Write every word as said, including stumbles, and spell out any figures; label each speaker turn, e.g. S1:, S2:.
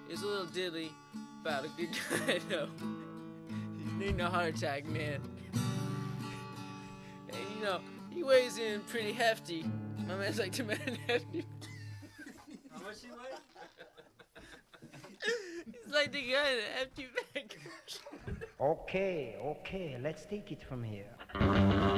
S1: It's a little diddly about a good guy, though. He's needing a heart attack, man. And, you know, he weighs in pretty hefty. My man's like two men hefty.
S2: How much he weigh?
S1: He's like the guy in a hefty bag.
S3: Okay, okay, let's take it from here.